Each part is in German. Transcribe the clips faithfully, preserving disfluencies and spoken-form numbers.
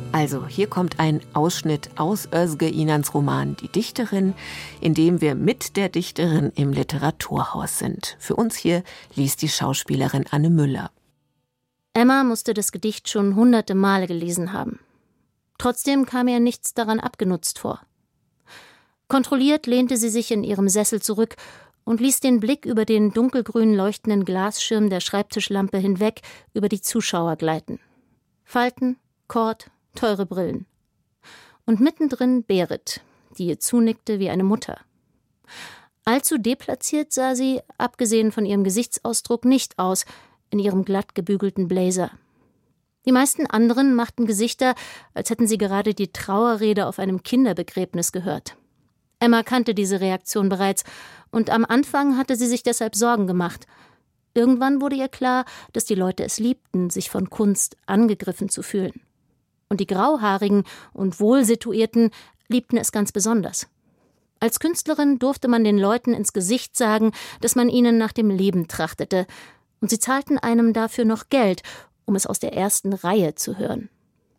Also, hier kommt ein Ausschnitt aus Özge Inans Roman Die Dichterin, in dem wir mit der Dichterin im Literaturhaus sind. Für uns hier liest die Schauspielerin Anne Müller. Emma musste das Gedicht schon hunderte Male gelesen haben. Trotzdem kam ihr nichts daran abgenutzt vor. Kontrolliert lehnte sie sich in ihrem Sessel zurück und ließ den Blick über den dunkelgrün leuchtenden Glasschirm der Schreibtischlampe hinweg über die Zuschauer gleiten. Falten, Kord, teure Brillen. Und mittendrin Berit, die ihr zunickte wie eine Mutter. Allzu deplatziert sah sie, abgesehen von ihrem Gesichtsausdruck, nicht aus, in ihrem glatt gebügelten Blazer. Die meisten anderen machten Gesichter, als hätten sie gerade die Trauerrede auf einem Kinderbegräbnis gehört. Emma kannte diese Reaktion bereits, und am Anfang hatte sie sich deshalb Sorgen gemacht. Irgendwann wurde ihr klar, dass die Leute es liebten, sich von Kunst angegriffen zu fühlen. Und die Grauhaarigen und Wohlsituierten liebten es ganz besonders. Als Künstlerin durfte man den Leuten ins Gesicht sagen, dass man ihnen nach dem Leben trachtete, und sie zahlten einem dafür noch Geld, um es aus der ersten Reihe zu hören.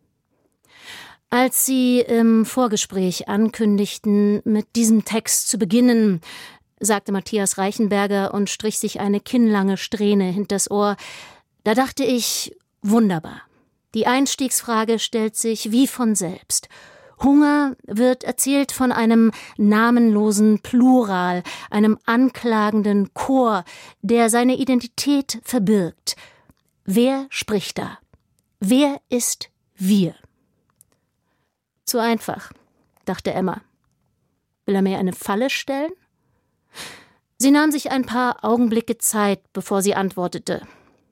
Als sie im Vorgespräch ankündigten, mit diesem Text zu beginnen, sagte Matthias Reichenberger und strich sich eine kinnlange Strähne hinters Ohr, da dachte ich, wunderbar. Die Einstiegsfrage stellt sich wie von selbst. Hunger wird erzählt von einem namenlosen Plural, einem anklagenden Chor, der seine Identität verbirgt. Wer spricht da? Wer ist wir? Zu einfach, dachte Emma. Will er mir eine Falle stellen? Sie nahm sich ein paar Augenblicke Zeit, bevor sie antwortete.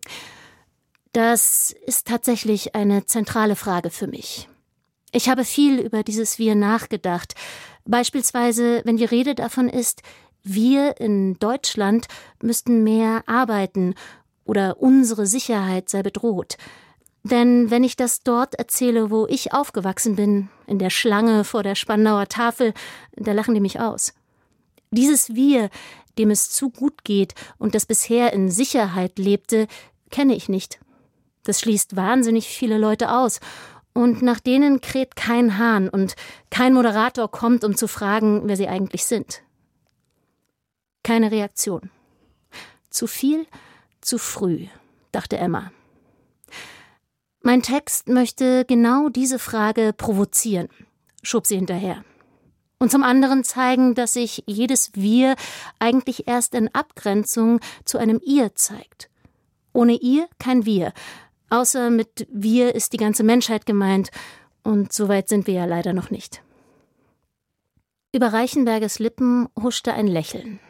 Das ist tatsächlich eine zentrale Frage für mich. Ich habe viel über dieses Wir nachgedacht. Beispielsweise, wenn die Rede davon ist, wir in Deutschland müssten mehr arbeiten oder unsere Sicherheit sei bedroht. Denn wenn ich das dort erzähle, wo ich aufgewachsen bin, in der Schlange vor der Spandauer Tafel, da lachen die mich aus. Dieses Wir, dem es zu gut geht und das bisher in Sicherheit lebte, kenne ich nicht. Das schließt wahnsinnig viele Leute aus. Und nach denen kräht kein Hahn und kein Moderator kommt, um zu fragen, wer sie eigentlich sind. Keine Reaktion. Zu viel, zu früh, dachte Emma. Mein Text möchte genau diese Frage provozieren, schob sie hinterher. Und zum anderen zeigen, dass sich jedes Wir eigentlich erst in Abgrenzung zu einem Ihr zeigt. Ohne Ihr kein Wir. Außer mit Wir ist die ganze Menschheit gemeint. Und so weit sind wir ja leider noch nicht. Über Reichenbergers Lippen huschte ein Lächeln.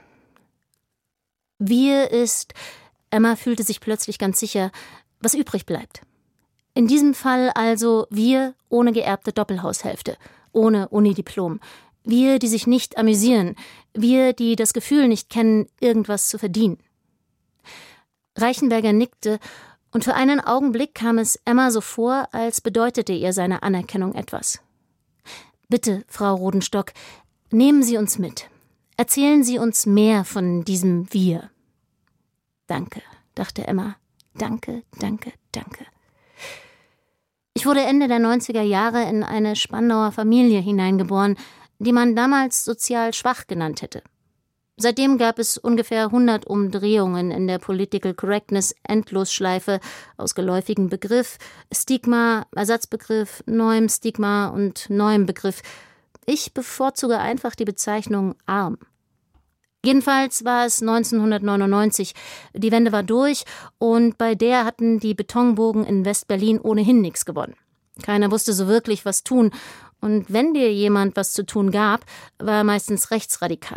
Wir ist, Emma fühlte sich plötzlich ganz sicher, was übrig bleibt. In diesem Fall also wir ohne geerbte Doppelhaushälfte, ohne Unidiplom. Wir, die sich nicht amüsieren. Wir, die das Gefühl nicht kennen, irgendwas zu verdienen. Reichenberger nickte, und für einen Augenblick kam es Emma so vor, als bedeutete ihr seine Anerkennung etwas. Bitte, Frau Rodenstock, nehmen Sie uns mit. Erzählen Sie uns mehr von diesem Wir. Danke, dachte Emma. Danke, danke, danke. Ich wurde Ende der neunziger Jahre in eine Spandauer Familie hineingeboren, die man damals sozial schwach genannt hätte. Seitdem gab es ungefähr hundert Umdrehungen in der Political Correctness Endlosschleife aus geläufigem Begriff, Stigma, Ersatzbegriff, neuem Stigma und neuem Begriff. Ich bevorzuge einfach die Bezeichnung arm. Jedenfalls war es neunzehnhundertneunundneunzig. Die Wende war durch und bei der hatten die Betonburgen in West-Berlin ohnehin nichts gewonnen. Keiner wusste so wirklich, was tun. Und wenn dir jemand was zu tun gab, war er meistens rechtsradikal.